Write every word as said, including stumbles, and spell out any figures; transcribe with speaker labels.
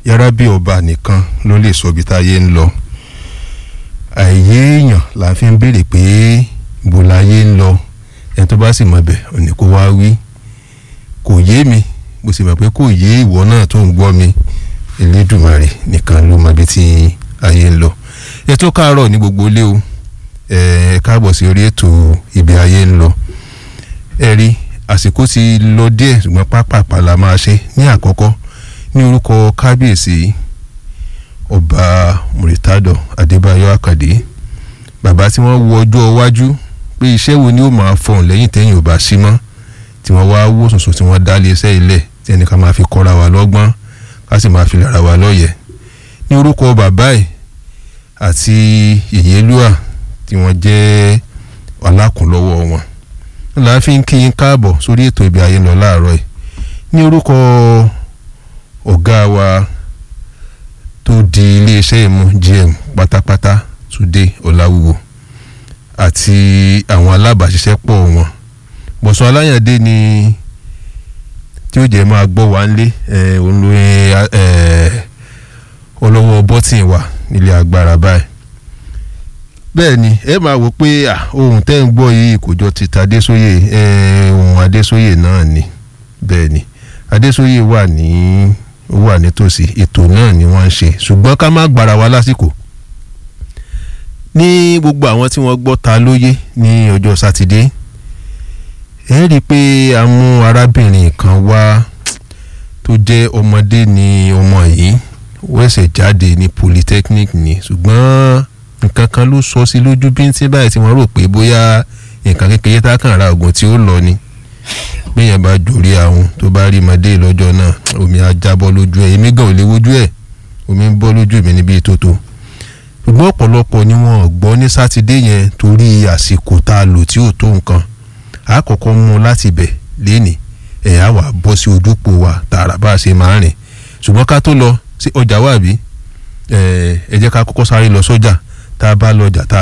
Speaker 1: yàrá bí ọba nìkan ló lè sọ ibi táyé ń lọ àìyé èèyàn la fi ń béèrè pé bó láyé ń lọ ẹni tó bá sì mọ̀ bẹ̀ òní kó wá wí kò yé mi bó sì mọ̀ pé kò yé ìwọ náà tó ń gbọ́ mi Elédùmarè nìkan ló mọ̀ bí tí ayé ń lọ ètò káàárọ̀ ní gbogbo ilé o ẹ káàbọ̀ sí orí ètò ibi ayé ń lọ ẹ rí àsìkò ti lọ díẹ̀ ṣùgbọ́n pápápá la máa ṣe ní àkọ́kọ́ ní orúkọ kábíyèsí ọba Muritado Adébáyọ̀ Àkàndé bàbá tí wọ́n wo ọjọ́ iwájú pé iṣẹ́ wo ni ó máa fọ̀n lẹ́yìn tẹ́yìn ò bá sí mọ́ tí wọ́n wá wò sùnsùn tí wọ́n dá lé iṣẹ́ ilẹ̀ tí ẹnì kan máa fi kọ́ra wa lọ́gbọ́n ká sì máa fi lára wa lọ́yẹ̀ ní orúkọ bàbá ẹ̀ àti Ìyélúà tí wọ́n jẹ́ alákùnlọ́wọ́ wọn la fi ń kí yín káàbọ̀ sórí ètò ibi ayé ń lọ láàárọ̀ yìí ní orúkọ ọ̀gá wa tó di iléeṣẹ́ ìmú G M pátápátá Túndé Ọláwúwo àti àwọn alábàáṣiṣẹ́pọ̀ wọn Bọ̀sún Aláyàndé ni tí ó jẹ́ máa gbọ́ wá nílé olówó bọ́tìn wà nílé agbára báyìí bẹ́ẹ̀ ni ẹ máa wò pé ohun tẹ́ ń gbọ́ yìí kò jọ ti Adésóyè ohun Adésóyè náà ni bẹ́ẹ̀ ni Adésóyè wà ní wà nítòsí ètò náà ni wọ́n ń ṣe ṣùgbọ́n ká má gbára wa lásìkò ní gbogbo àwọn tí wọ́n gbọ́ ta lóye ní ọjọ́ sátidé ẹ rí i pé a mú arábìnrin kan wá tó jẹ́ ọmọdé ni ọmọ yìí wẹ́sẹ̀ jáde ní polytechnic ni ṣùgbọ́n nǹkan kan ló sọ sí lójú bíntín báyìí tí wọ́n rò pé bóyá nǹkan kékeré tá kàn ra oògùn tí ó lọ ni bẹ́yẹn bá jòrí àwọn tó bá rí ọmọdé lọ́jọ́ náà omi á jábọ́ lójú ẹ̀ èmi gan ò lè wojú ẹ̀ omi ń bọ́ lójú mi níbi tótó ṣùgbọ́n ọ̀pọ̀lọpọ̀ ni wọ́n gbọ́ ní sátidé yẹn torí àsìkò tá a lò tí ò tó nǹkan a kọ́kọ́ mú láti bẹ̀ lénìí ẹ̀ á wà bọ́ sí ojúpò wa tààrà bá a ṣe máa rìn ṣùgbọ́n ká tó lọ sí ọjà wà bí ẹ jẹ́ ká kọ́kọ́ sáré lọ sọ́jà tá a bá lọ ọjà tá